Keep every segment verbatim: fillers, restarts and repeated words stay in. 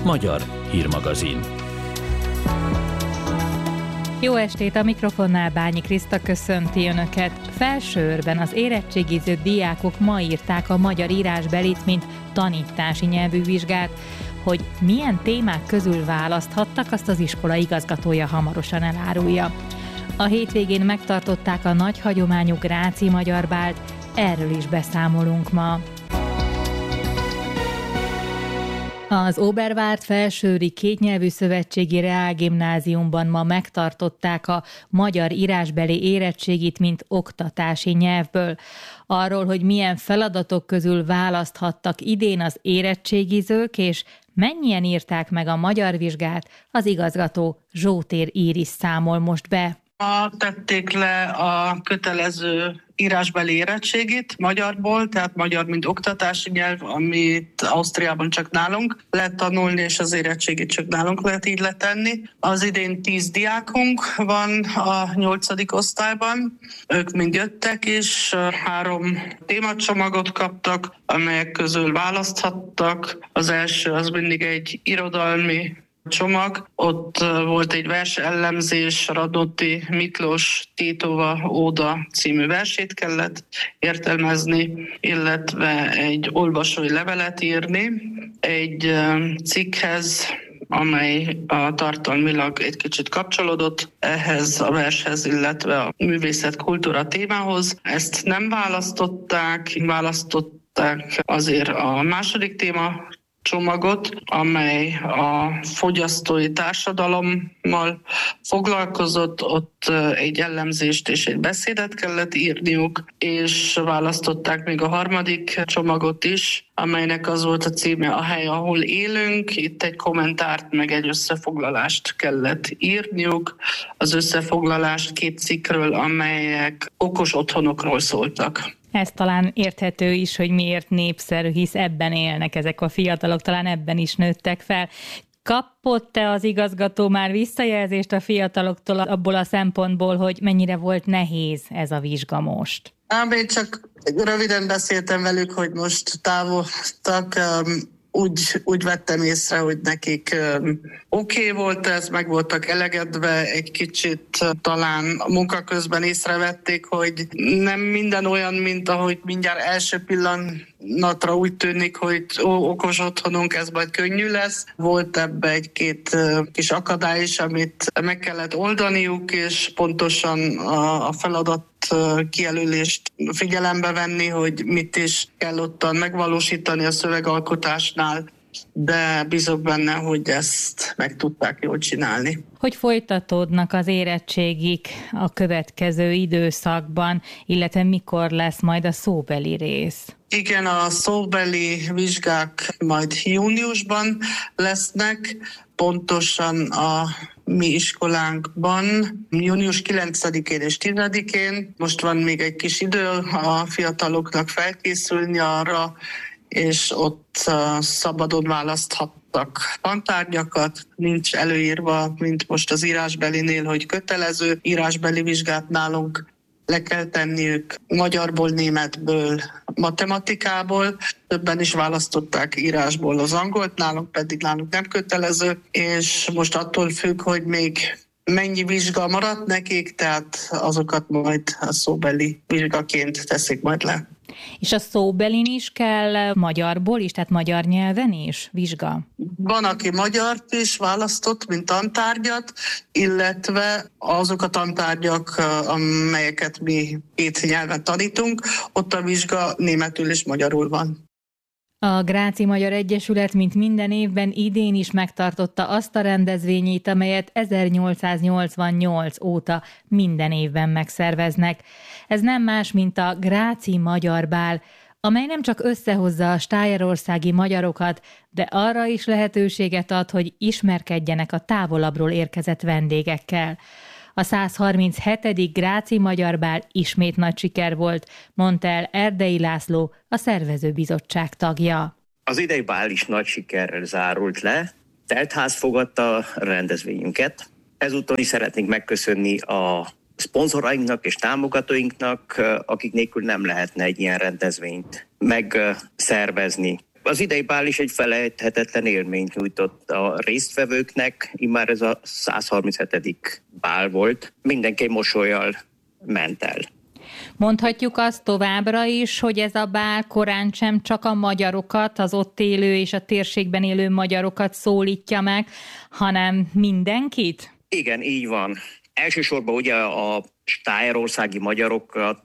Magyar hírmagazin. Jó estét, a mikrofonnál Bányi Kriszta köszönti Önöket. Felsőrben az érettségiző diákok ma írták a magyar írásbelit, mint tanítási nyelvű vizsgát. Hogy milyen témák közül választhattak, azt az iskola igazgatója hamarosan elárulja. A hétvégén megtartották a nagy hagyományú Gráci Magyar Bált, erről is beszámolunk ma. Az Oberwart Felsőri Kétnyelvű Szövetségi Reálgimnáziumban ma megtartották a magyar írásbeli érettségit, mint oktatási nyelvből. Arról, hogy milyen feladatok közül választhattak idén az érettségizők, és mennyien írták meg a magyar vizsgát, az igazgató Zsótér Íris számol most be. Ma tették le a kötelező írásbeli érettségit magyarból, tehát magyar, mint oktatási nyelv, amit Ausztriában csak nálunk lehet tanulni, és az érettségit csak nálunk lehet így letenni. Az idén tíz diákunk van a nyolcadik osztályban, ők mind jöttek, és három témacsomagot kaptak, amelyek közül választhattak. Az első az mindig egy irodalmi csomag. Ott volt egy versellenzés, Radnóti Miklós Tétova Óda című versét kellett értelmezni, illetve egy olvasói levelet írni, egy cikkhez, amely a tartalmilag egy kicsit kapcsolódott ehhez a vershez, illetve a művészet-kultúra témához. Ezt nem választották, választották azért a második téma csomagot, amely a fogyasztói társadalommal foglalkozott, ott egy elemzést és egy beszédet kellett írniuk, és választották még a harmadik csomagot is, amelynek az volt a címe A hely, ahol élünk. Itt egy kommentárt, meg egy összefoglalást kellett írniuk. Az összefoglalást két cikkről, amelyek okos otthonokról szóltak. Ez talán érthető is, hogy miért népszerű, hisz ebben élnek ezek a fiatalok, talán ebben is nőttek fel. Kapott-e az igazgató már visszajelzést a fiataloktól abból a szempontból, hogy mennyire volt nehéz ez a vizsga most? Ám én csak röviden beszéltem velük, hogy most távoltak. Úgy, úgy vettem észre, hogy nekik um, oké okay volt ez, meg voltak elegedve, egy kicsit uh, talán a munka közben észrevették, hogy nem minden olyan, mint ahogy mindjárt első pillanatra úgy tűnik, hogy ó, okos otthonunk, ez majd könnyű lesz. Volt ebbe egy-két uh, kis akadály is, amit meg kellett oldaniuk, és pontosan a, a feladat kijelölést figyelembe venni, hogy mit is kell ottan megvalósítani a szövegalkotásnál, de bízok benne, hogy ezt meg tudták jól csinálni. Hogy folytatódnak az érettségik a következő időszakban, illetve mikor lesz majd a szóbeli rész? Igen, a szóbeli vizsgák majd júniusban lesznek, pontosan a mi iskolánkban június kilencedikén és tizedikén. Most van még egy kis idő a fiataloknak felkészülni arra, és ott szabadon választhattak tantárgyakat. Nincs előírva, mint most az írásbelinél, hogy kötelező írásbeli vizsgát nálunk le kell tenniük magyarból, németből, matematikából. Többen is választották írásból az angolt, nálunk pedig nálunk nem kötelező, és most attól függ, hogy még mennyi vizsga maradt nekik, tehát azokat majd a szóbeli vizsgaként teszik majd le. És a szóbelin is kell magyarból is, tehát magyar nyelven is vizsga? Van, aki magyart is választott, mint tantárgyat, illetve azok a tantárgyak, amelyeket mi két nyelven tanítunk, ott a vizsga németül és magyarul van. A Gráci Magyar Egyesület, mint minden évben, idén is megtartotta azt a rendezvényét, amelyet ezernyolcszáznyolcvannyolc óta minden évben megszerveznek. Ez nem más, mint a Gráci Magyar Bál, amely nem csak összehozza a stájerországi magyarokat, de arra is lehetőséget ad, hogy ismerkedjenek a távolabbról érkezett vendégekkel. A százharminchetedik Gráci Magyar Bál ismét nagy siker volt, mondta el Erdei László, a szervezőbizottság tagja. Az idei bál is nagy sikerrel zárult le, teltház fogadta a rendezvényünket. Ezúttal is szeretnénk megköszönni a szponzorainknak és támogatóinknak, akik nélkül nem lehetne egy ilyen rendezvényt megszervezni. Az idei bál is egy felejthetetlen élményt nyújtott a résztvevőknek, immár ez a száz harminchetedik bál volt. Mindenki mosollyal ment el. Mondhatjuk azt továbbra is, hogy ez a bál korán sem csak a magyarokat, az ott élő és a térségben élő magyarokat szólítja meg, hanem mindenkit? Igen, így van. Elsősorban ugye a stájerországi magyarokat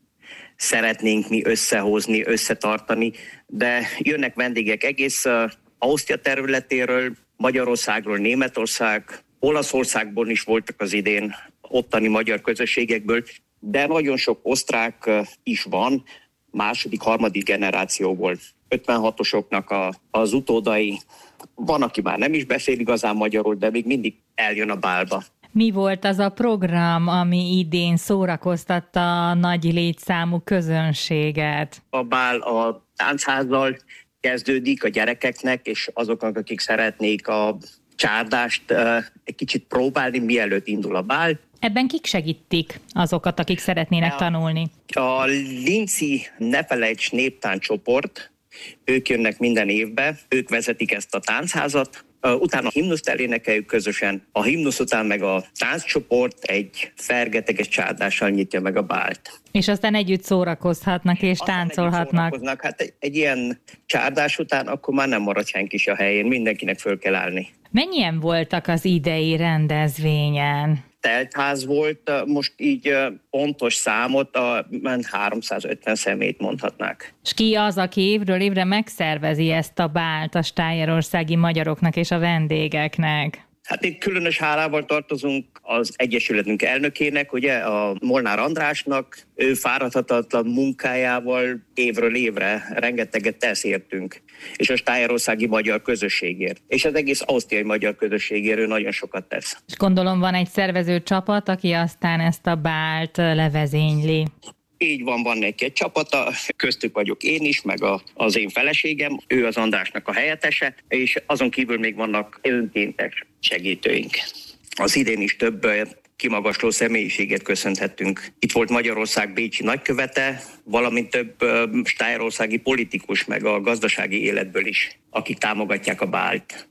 szeretnénk mi összehozni, összetartani, de jönnek vendégek egész Ausztria területéről, Magyarországról, Németország, Olaszországból is voltak az idén ottani magyar közösségekből, de nagyon sok osztrák is van, második, harmadik generációból, ötvenhatosoknak a, az utódai. Van, aki már nem is beszél igazán magyarul, de még mindig eljön a bálba. Mi volt az a program, ami idén szórakoztatta a nagy létszámú közönséget? A bál a táncházal kezdődik a gyerekeknek, és azoknak, akik szeretnék a csárdást egy kicsit próbálni, mielőtt indul a bál. Ebben kik segítik azokat, akik szeretnének a, tanulni? A Linci Ne Felejts néptánccsoport, ők jönnek minden évbe, ők vezetik ezt a táncházat, utána a himnuszt elénekeljük közösen, a himnusz után meg a tánccsoport egy fergeteges csárdással nyitja meg a bált. És aztán együtt szórakozhatnak és aztán táncolhatnak. Hát egy, egy ilyen csárdás után akkor már nem marad senki a helyén, mindenkinek föl kell állni. Mennyien voltak az idei rendezvényen? Teltház volt, most így pontos számot, a háromszázötven személyt mondhatnák. És ki az, aki évről évre megszervezi ezt a bált a stájerországi magyaroknak és a vendégeknek? Hát itt különös hálával tartozunk az Egyesületünk elnökének, ugye, a Molnár Andrásnak. Ő fáradhatatlan munkájával évről évre rengeteget tesz értünk, és a stájerországi magyar közösségért, és az egész ausztriai magyar közösségért ő nagyon sokat tesz. És gondolom van egy szervező csapat, aki aztán ezt a bált levezényli. Így van, van neki egy csapata, köztük vagyok én is, meg a, az én feleségem, ő az Andrásnak a helyettese, és azon kívül még vannak önkéntes segítőink. Az idén is több kimagasló személyiséget köszönhettünk. Itt volt Magyarország bécsi nagykövete, valamint több stájerországi politikus, meg a gazdasági életből is, akik támogatják a bált.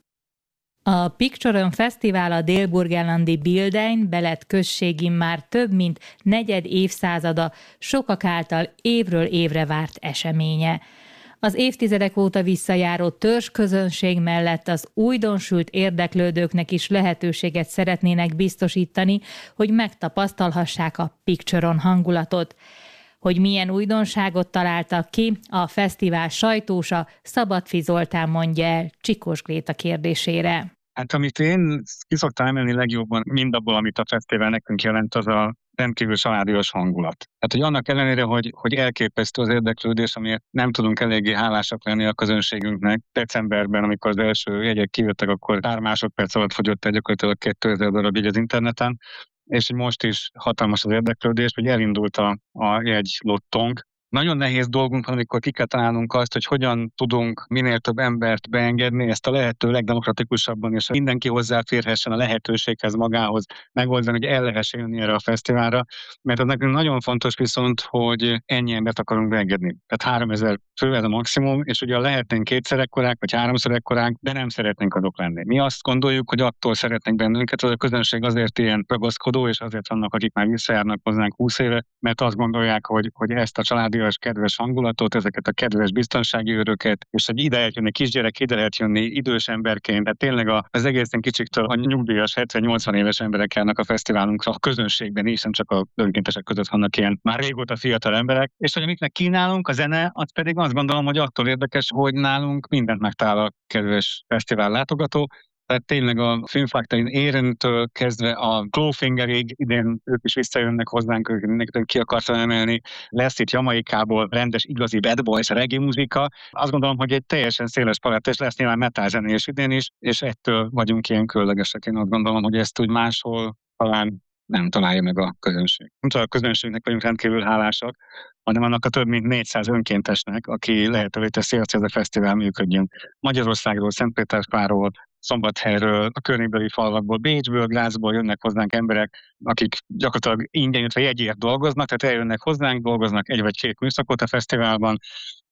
A Picturon Fesztivál a Délburgenlandi Bildein Belet községi már több mint negyed évszázada sokak által évről évre várt eseménye. Az évtizedek óta visszajáró törzsközönség mellett az újdonsült érdeklődőknek is lehetőséget szeretnének biztosítani, hogy megtapasztalhassák a Picturon hangulatot. Hogy milyen újdonságot találtak ki, a fesztivál sajtósa Szabadfi Zoltán mondja el Csikós Gréta kérdésére. Hát amit én ki szoktam emelni legjobban mindabból, amit a fesztivál nekünk jelent, az a rendkívül családias hangulat. Tehát, hogy annak ellenére, hogy, hogy elképesztő az érdeklődés, amiért nem tudunk eléggé hálásak lenni a közönségünknek. Decemberben, amikor az első jegyek kijöttek, akkor pár másodperc alatt fogyott el gyakorlatilag kétezer darab így az interneten, és most is hatalmas az érdeklődés, hogy elindult a, a jegylottónk. Nagyon nehéz dolgunk van, amikor ki kell találnunk azt, hogy hogyan tudunk minél több embert beengedni, ezt a lehető legdemokratikusabban, és mindenki hozzáférhessen a lehetőséghez magához megoldani, hogy el lehessen jönni erre a fesztiválra, mert az nekünk nagyon fontos viszont, hogy ennyi embert akarunk beengedni. Tehát háromezer fő ez a maximum, és ugye lehetnénk kétszer ekkorák, vagy háromszor ekkorák, de nem szeretnénk azok lenni. Mi azt gondoljuk, hogy attól szeretnénk bennünket, hogy a közönség azért ilyen ragaszkodó, és azért vannak, akik már visszajárnak hozzánk húsz éve, mert azt gondolják, hogy, hogy ezt a családias, kedves hangulatot, ezeket a kedves biztonsági őröket, és hogy ide lehet jönni kisgyerek, ide lehet jönni idős emberként, tehát tényleg az egészen kicsiktől a nyugdíjas hetven-nyolcvan éves emberek járnak a fesztiválunkra, a közönségben is, nem csak a önkéntesek között vannak ilyen már régóta fiatal emberek, és hogy amiknek kínálunk, a zene, az pedig azt gondolom, hogy attól érdekes, hogy nálunk mindent megtalál a kedves fesztivál látogató. Tehát tényleg a Filmfaktorin Érentől kezdve a Clawfingerig, idén ők is visszajönnek hozzánk, ők mindenkit ki akartam emelni. Lesz itt Jamaikából rendes, igazi bad boys, reggae muzika. Azt gondolom, hogy egy teljesen széles palett, és lesz nyilván metal zenés idén is, és ettől vagyunk ilyen különlegesek. Én azt gondolom, hogy ezt úgy máshol talán nem találja meg a közönség. Nem csak a közönségnek vagyunk rendkívül hálásak, hanem annak a több mint négyszáz önkéntesnek, aki lehetővé teszi azt, hogy ez a fesztivál működjön. Magyarországról, Szentpétervárról, Szombathelyről, a környékbeli falvakból, Bécsből, Grazból jönnek hozzánk emberek, akik gyakorlatilag ingyen, illetve jegyért dolgoznak, tehát eljönnek hozzánk, dolgoznak egy vagy két műszakot a fesztiválban,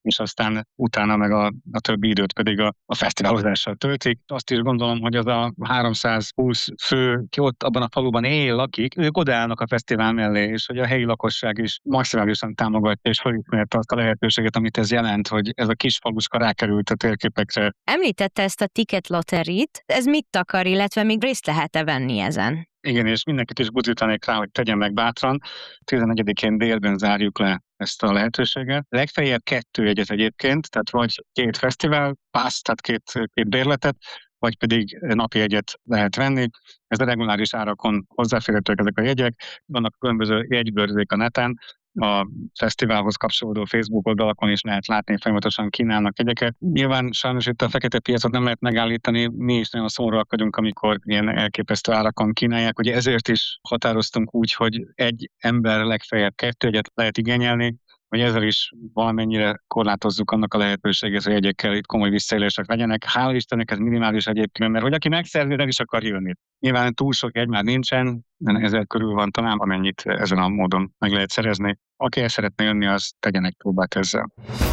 és aztán utána meg a, a többi időt pedig a, a fesztiválozással töltik. Azt is gondolom, hogy az a háromszázhúsz fő, ki ott abban a faluban él, lakik, ők odaállnak a fesztivál mellé, és hogy a helyi lakosság is maximálisan támogatja és felismerte azt a lehetőséget, amit ez jelent, hogy ez a kis faluska rákerült a térképekre. Említette ezt a Ticket Lottery-t, ez mit akar, illetve még részt lehet-e venni ezen? Igen, és mindenkit is buzdítanék rá, hogy tegyen meg bátran. tizennegyedikén délben zárjuk le ezt a lehetőséget. Legfeljebb kettő jegyet egyébként, tehát vagy két fesztivál, pass, tehát két, két bérletet, vagy pedig napi jegyet lehet venni. Ez a reguláris árakon hozzáférhetőek ezek a jegyek. Vannak különböző jegybőrzék a neten, a fesztiválhoz kapcsolódó Facebook oldalakon is lehet látni, folyamatosan kínálnak jegyeket. Nyilván sajnos itt a fekete piacot nem lehet megállítani, mi is nagyon szomorúak vagyunk, amikor ilyen elképesztő árakon kínálják. Ugye ezért is határoztunk úgy, hogy egy ember legfeljebb kettő jegyet lehet igényelni, hogy ezzel is valamennyire korlátozzuk annak a lehetőségét, hogy jegyekkel itt komoly visszaélések legyenek. Hál' Istennek ez minimális egyébként, mert hogy aki megszerzi, el is akar jönni. Nyilván túl sok jegy már nincsen, ezer körül van talán, amennyit ezen a módon meg lehet szerezni. Aki el szeretne jönni, az tegyen egy próbát ezzel.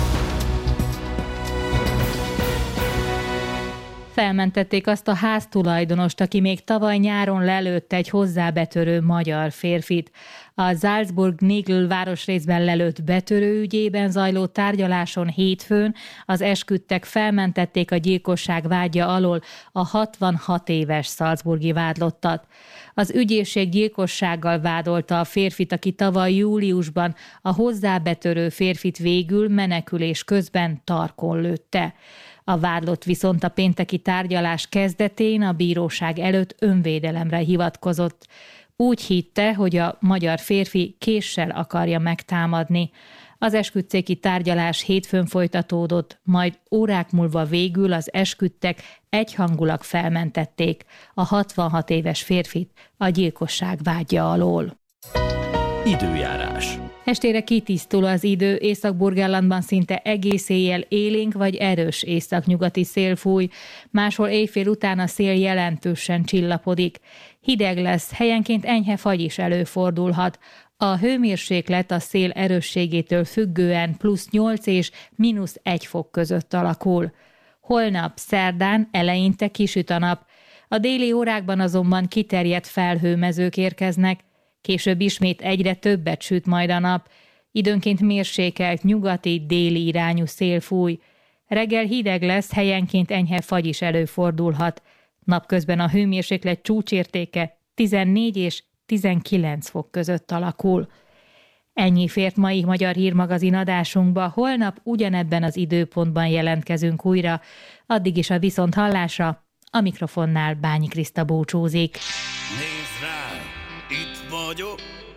Felmentették azt a háztulajdonost, aki még tavaly nyáron lelőtte egy hozzábetörő magyar férfit. A Salzburg-Nigl városrészben lelőtt betörő ügyében zajló tárgyaláson hétfőn az esküdtek felmentették a gyilkosság vádja alól a hatvanhat éves salzburgi vádlottat. Az ügyészség gyilkossággal vádolta a férfit, aki tavaly júliusban a hozzábetörő férfit végül menekülés közben tarkon lőtte. A vádlott viszont a pénteki tárgyalás kezdetén a bíróság előtt önvédelemre hivatkozott. Úgy hitte, hogy a magyar férfi késsel akarja megtámadni. Az esküdtszéki tárgyalás hétfőn folytatódott, majd órák múlva végül az esküdtek egyhangulag felmentették a hatvanhat éves férfit a gyilkosság vádja alól. Időjárás. Estére kitisztul az idő, Észak-Burgenlandban szinte egész éjjel élénk vagy erős északnyugati szél fúj, máshol éjfél után a szél jelentősen csillapodik. Hideg lesz, helyenként enyhe fagy is előfordulhat. A hőmérséklet a szél erősségétől függően plusz nyolc és mínusz egy fok között alakul. Holnap, szerdán eleinte kisüt a nap. A déli órákban azonban kiterjedt felhőmezők érkeznek, később ismét egyre többet süt majd a nap, időnként mérsékelt nyugati, déli irányú szél fúj. Reggel hideg lesz, helyenként enyhe fagy is előfordulhat. Napközben a hőmérséklet csúcsértéke tizennégy és tizenkilenc fok között alakul. Ennyi fért mai Magyar Hírmagazin adásunkba, holnap ugyanebben az időpontban jelentkezünk újra, addig is a viszonthallásra, a mikrofonnál Bányi Kriszta búcsúzik. Nézd rá, itt vagyok,